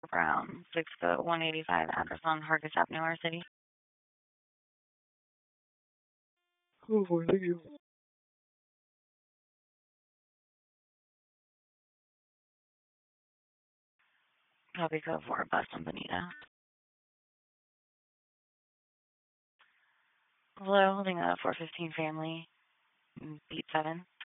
Brown, 6 foot, 185, address on Hargis Avenue, our city. Oh boy, thank you. Copy code 4, Boston, Bonita. Hello, holding a 415 family, beat 7.